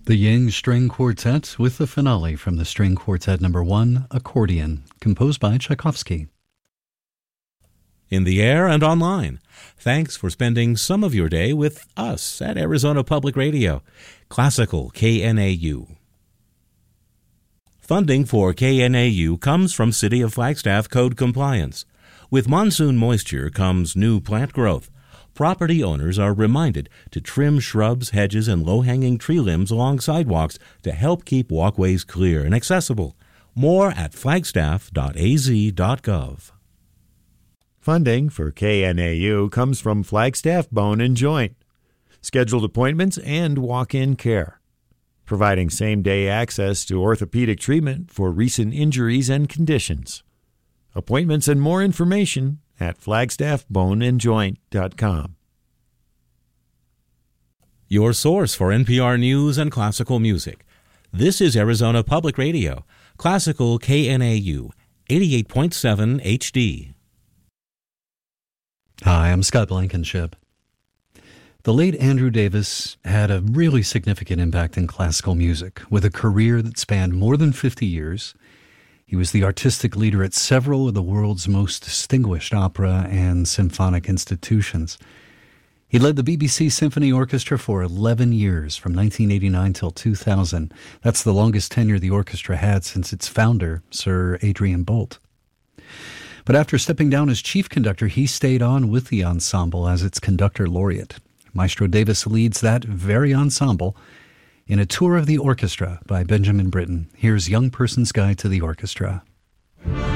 The Yang String Quartet with the finale from the String Quartet No. 1, Accordion, composed by Tchaikovsky. In the air and online, thanks for spending some of your day with us at Arizona Public Radio, Classical KNAU. Funding for KNAU comes from City of Flagstaff Code Compliance. With monsoon moisture comes new plant growth. Property owners are reminded to trim shrubs, hedges, and low-hanging tree limbs along sidewalks to help keep walkways clear and accessible. More at flagstaff.az.gov. Funding for KNAU comes from Flagstaff Bone and Joint, scheduled appointments and walk-in care, providing same-day access to orthopedic treatment for recent injuries and conditions. Appointments and more information at flagstaffboneandjoint.com. Your source for NPR news and classical music. This is Arizona Public Radio, Classical KNAU, 88.7 HD. Hi, I'm Scott Blankenship. The late Andrew Davis had a really significant impact in classical music, with a career that spanned more than 50 years. He was the artistic leader at several of the world's most distinguished opera and symphonic institutions. He led the BBC Symphony Orchestra for 11 years, from 1989 till 2000. That's the longest tenure the orchestra had since its founder, Sir Adrian Boult. But after stepping down as chief conductor, he stayed on with the ensemble as its conductor laureate. Maestro Davis leads that very ensemble in a tour of the orchestra by Benjamin Britten. Here's Young Person's Guide to the Orchestra.